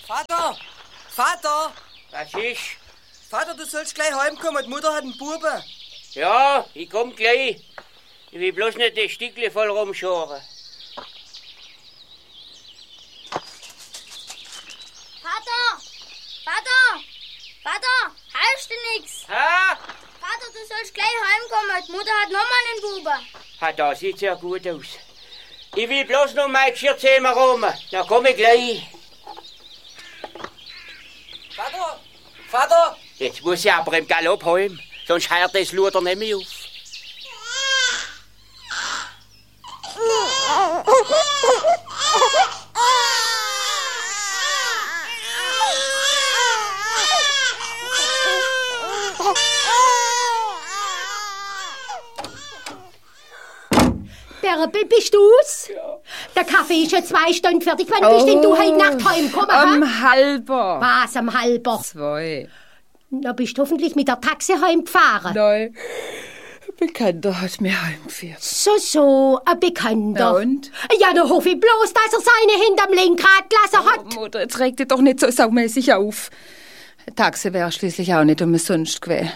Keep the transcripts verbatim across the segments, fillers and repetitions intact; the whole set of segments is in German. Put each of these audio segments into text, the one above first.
Vater! Vater! Was ist? Vater, du sollst gleich heimkommen, die Mutter hat einen Buben. Ja, ich komm gleich. Ich will bloß nicht das Stückchen voll rumschoren. Vater! Vater! Vater! Heißt du nix? Ha? Vater, du sollst gleich heimkommen. Die Mutter hat nochmal einen Buben. Ha, da sieht ja gut aus. Ich will bloß noch mein Geschirrzimmer rum. Dann komm ich gleich. Vater! Vater! Jetzt muss ich aber im Galopp heim, sonst hört das Luder nicht mehr auf. Bärbel, bist du's? Ja. Der Kaffee ist schon zwei Stunden fertig. Wann bist denn du heute Nacht heimgekommen? Am ha? halber. Was, am halber? Zwei. Na, bist du hoffentlich mit der Taxi heimgefahren? Nein. Ein Bekannter hat mir heimgeführt. So, so, ein Bekannter. Ja, und? Ja, dann hoffe ich bloß, dass er seine Hände am Lenkrad gelassen hat. Oh, Mutter, jetzt regt dich doch nicht so saumäßig auf. Ein Taxi wäre schließlich auch nicht umsonst gewesen.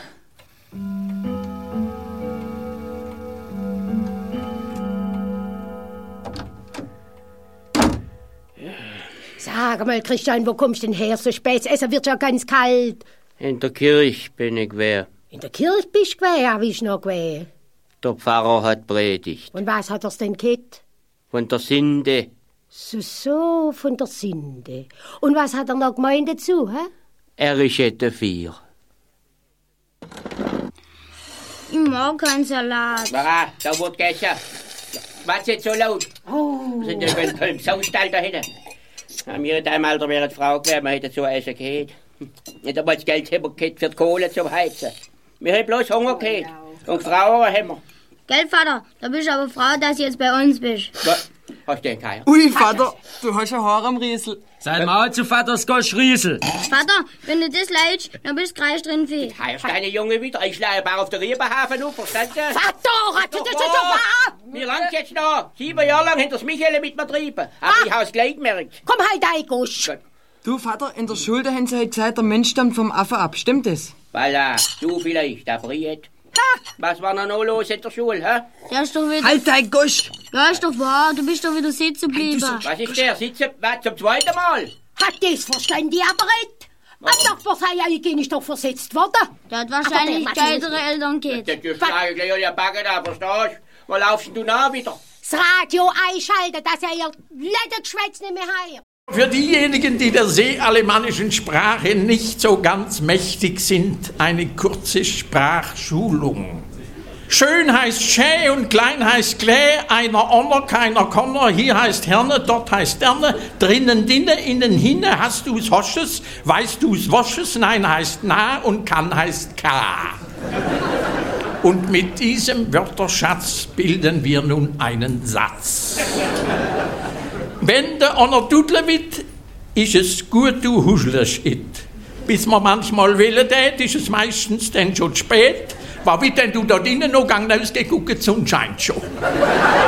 Sag mal, Christian, wo kommst du denn her so spät? Es wird ja ganz kalt. In der Kirche bin ich gewesen. In der Kirche bist du gewesen, ja, wie ist noch gewesen? Der Pfarrer hat predigt. Und was hat er's denn gehabt? Von der Sünde. So, so, von der Sünde. Und was hat er noch gemeint dazu, hä? Er ist etwa vier. Ich mag keinen Salat. Mara, da wird gegessen. Was jetzt so laut? Oh. Sind ja ein Köln Saustall da hinten. Haben wir in deinem Alter wäre eine Frau gewesen, wir hätten so essen gehabt. Nicht einmal das Geld haben wir gehabt für die Kohle zum Heizen. Wir haben bloß Hunger gehabt. Und Frauen haben wir. Gell, Vater? Da bist du aber froh, dass du jetzt bei uns bist. Was? Hast du den keinen? Ui, Vater, du hast ein Haar am Riesel. Sei mal zu Vaters Goschriesel. Vater, wenn du das leidest, dann bist du gleich drin viel. Heißt deine Junge wieder? Ich schlage auf der Riebenhafen auf, verstanden? Vater, hat das jetzt so wahr? Wie lang jetzt noch? Sieben Jahre lang hinter das Michele mit mir getrieben. Aber Ah. ich hab's gleich gemerkt. Komm halt, Eigusch. Du, Vater, in der Schule haben sie heute gesagt, der Mensch stammt vom Affe ab. Stimmt das? Voilà, du vielleicht, der Briet. Was war noch los in der Schule, hä? Der ist doch wieder... Halt dein Gusch! Ja, ist doch wahr. Du bist doch wieder sitzen geblieben. Was ist der? Sitzen, was, zum zweiten Mal? Hat das verstanden, aber nicht? Am Nachbar sei ja ist doch versetzt worden. Der hat wahrscheinlich Aber der- geilere Eltern gehabt. Der dürfte gleich gleich an die Backe da, verstehst du? Wo laufst denn du nach wieder? Das Radio einschalten, dass er ihr Ledergeschwätz nicht mehr hört. Für diejenigen, die der seealemannischen Sprache nicht so ganz mächtig sind, eine kurze Sprachschulung. Schön heißt schä und klein heißt klä, einer onner, keiner konner, hier heißt Herne, dort heißt Derne, drinnen dinne, innen hinne, hast du's hosches, weißt du's wasches, nein heißt na und kann heißt ka. Und mit diesem Wörterschatz bilden wir nun einen Satz. Wenn der einer dudle wird, ist es gut, du huschelst it. Bis man manchmal wählen tät, ist es meistens dann schon spät. Was wird denn du da drinnen noch gegangen, ausgeguckt, die Sonne scheint schon.